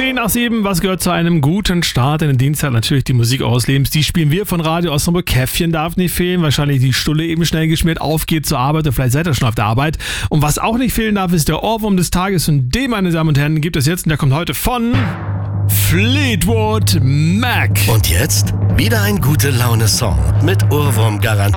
10:07, was gehört zu einem guten Start in den Dienstag? Natürlich die Musik eures Lebens. Die spielen wir von Radio Osnabrück. Käffchen darf nicht fehlen. Wahrscheinlich die Stulle eben schnell geschmiert. Auf geht zur Arbeit. Oder vielleicht seid ihr schon auf der Arbeit. Und was auch nicht fehlen darf, ist der Ohrwurm des Tages. Und den, meine Damen und Herren, gibt es jetzt. Und der kommt heute von Fleetwood Mac. Und jetzt wieder ein Gute-Laune-Song mit Ohrwurm-Garantie.